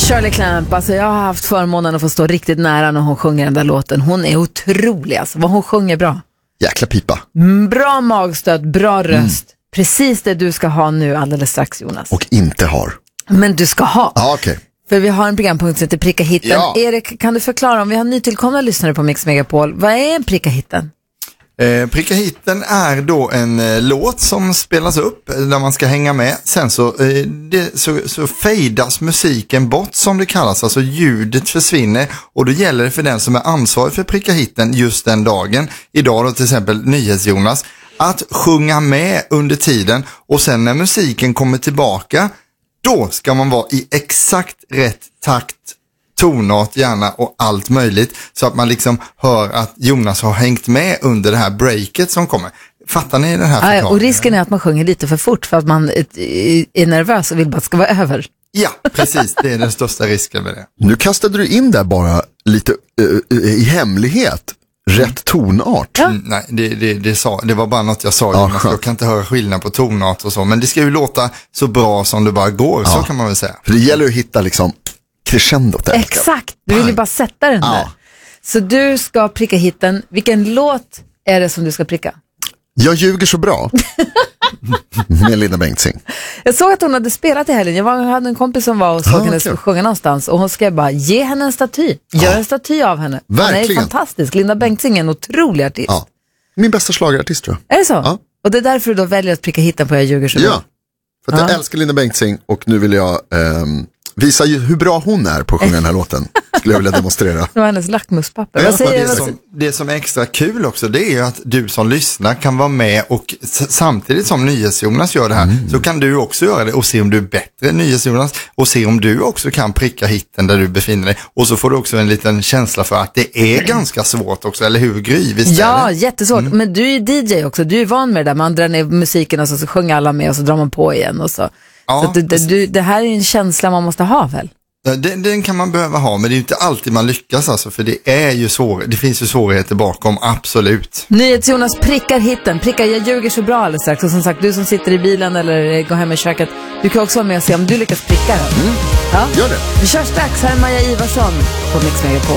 Shirley Clamp, alltså jag har haft förmånen att få stå riktigt nära när hon sjunger den där låten. Hon är otrolig alltså, vad hon sjunger bra. Jäkla pipa. Bra magstöd, bra röst. Precis det du ska ha nu alldeles strax, Jonas. Och inte har. Men du ska ha. Ja, okej. För vi har en programpunkt som heter Pricka hitten. Ja. Erik, kan du förklara om vi har nytillkomna lyssnare på Mix Megapol? Vad är en Pricka hitten? Pricka hitten är då en låt som spelas upp där man ska hänga med. Sen så fejdas musiken bort som det kallas. Alltså ljudet försvinner och då gäller det för den som är ansvarig för Pricka hitten just den dagen. Idag då till exempel NyhetsJonas. Att sjunga med under tiden och sen när musiken kommer tillbaka då ska man vara i exakt rätt takt, tonart gärna och allt möjligt så att man liksom hör att Jonas har hängt med under det här breaket som kommer. Fattar ni den här förklaringen? Och risken är att man sjunger lite för fort för att man är nervös och vill bara att det ska vara över. Ja, precis. Det är den största risken med det. Nu kastade du in där bara lite i hemlighet. Rätt tonart. Ja. Nej, det var bara något jag sa. Jonas. Jag kan inte höra skillnad på tonart och så. Men det ska ju låta så bra som det bara går. Så kan man väl säga. För det gäller att hitta liksom crescendot där. Exakt, du vill ju bara sätta den där. Så du ska pricka hitten. Vilken låt är det som du ska pricka? Jag ljuger så bra. Med Linda Bengtzing. Jag såg att hon hade spelat i helgen. Jag hade en kompis som var och såg henne sjunga någonstans. Och hon skrev bara, ge henne en staty. Gör en staty av henne. Verkligen. Hon är fantastisk. Linda Bengtzing är en otrolig artist. Ja. Min bästa schlagerartist tror jag. Är det så? Ja. Och det är därför du då väljer att pricka hitten på Jag ljuger så bra. Ja, för att jag älskar Linda Bengtzing och nu vill jag visa hur bra hon är på att sjunga den här låten. Skulle jag vilja demonstrera. Det var hennes lackmuspapper. Ja, Vad säger det som är extra kul också, det är ju att du som lyssnar kan vara med och samtidigt som NyhetsJonas gör det här så kan du också göra det och se om du är bättre än NyhetsJonas och se om du också kan pricka hitten där du befinner dig. Och så får du också en liten känsla för att det är ganska svårt också, eller hur Gry? Visst ja, jättesvårt. Men du är DJ också, du är van med det där. Man drar ner musiken och så sjunger alla med och så drar man på igen och så. Ja, så det här är en känsla man måste ha väl? Den kan man behöva ha, men det är ju inte alltid man lyckas alltså, för det är ju det finns ju svårigheter bakom, absolut. NyhetsJonas prickar hitten, jag ljuger så bra alldeles strax. Och som sagt, du som sitter i bilen eller går hem i köket, du kan också vara med och se om du lyckas pricka den. Gör det. Vi kör strax, här är Maja Ivarsson på Mix Megapol.